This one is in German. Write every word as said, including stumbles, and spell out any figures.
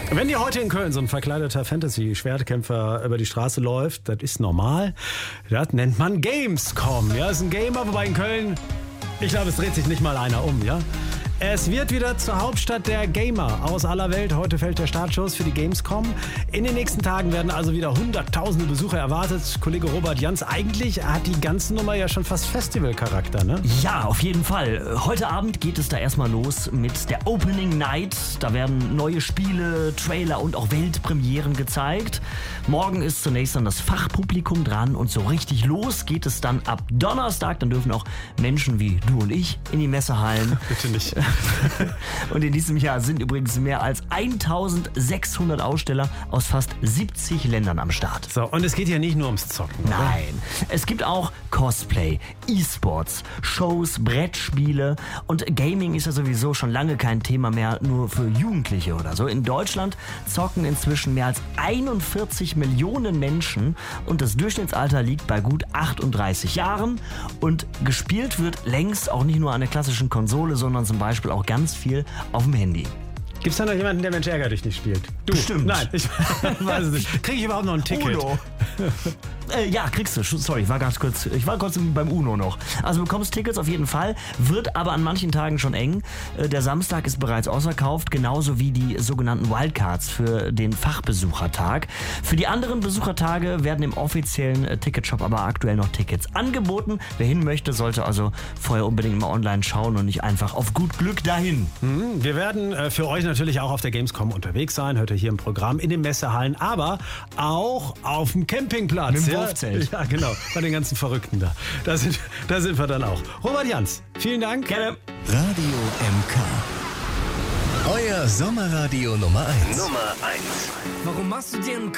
Wenn dir heute in Köln so ein verkleideter Fantasy-Schwertkämpfer über die Straße läuft, das ist normal. Das nennt man Gamescom. Ja, ist ein Gamer, wobei in Köln, ich glaube, es dreht sich nicht mal einer um, ja. Es wird wieder zur Hauptstadt der Gamer aus aller Welt. Heute fällt der Startschuss für die Gamescom. In den nächsten Tagen werden also wieder hunderttausende Besucher erwartet. Kollege Robert Jans, eigentlich hat die ganze Nummer ja schon fast Festivalcharakter, ne? Ja, auf jeden Fall. Heute Abend geht es da erstmal los mit der Opening Night. Da werden neue Spiele, Trailer und auch Weltpremieren gezeigt. Morgen ist zunächst dann das Fachpublikum dran und so richtig los geht es dann ab Donnerstag. Dann dürfen auch Menschen wie du und ich in die Messehallen. Bitte nicht. Und in diesem Jahr sind übrigens mehr als eintausendsechshundert Aussteller aus fast siebzig Ländern am Start. So, und es geht ja nicht nur ums Zocken, oder? Nein, es gibt auch Cosplay, E-Sports, Shows, Brettspiele und Gaming ist ja sowieso schon lange kein Thema mehr nur für Jugendliche oder so. In Deutschland zocken inzwischen mehr als einundvierzig Millionen Menschen und das Durchschnittsalter liegt bei gut achtunddreißig Jahren und gespielt wird längst auch nicht nur an der klassischen Konsole, sondern zum Beispiel auch ganz viel auf dem Handy. Gibt's da noch jemanden, der Mensch ärger dich nicht spielt? Du? Bestimmt. Nein, ich weiß es nicht. Kriege ich überhaupt noch ein Ticket? Uno. Äh, ja, kriegst du. Sorry, ich war ganz kurz, ich war kurz beim Uno noch. Also du bekommst Tickets auf jeden Fall, wird aber an manchen Tagen schon eng. Äh, der Samstag ist bereits ausverkauft, genauso wie die sogenannten Wildcards für den Fachbesuchertag. Für die anderen Besuchertage werden im offiziellen äh, Ticketshop aber aktuell noch Tickets angeboten. Wer hin möchte, sollte also vorher unbedingt mal online schauen und nicht einfach auf gut Glück dahin. Hm, wir werden äh, für euch natürlich auch auf der Gamescom unterwegs sein, heute hier im Programm, in den Messehallen, aber auch auf dem Campingplatz. Mit dem ja? Wurfzelt. Ja, genau, bei den ganzen Verrückten da. Da sind, da sind wir dann auch. Robert Jans, vielen Dank. Gerne. Radio M K. Euer Sommerradio Nummer eins. Nummer eins. Warum machst du dir einen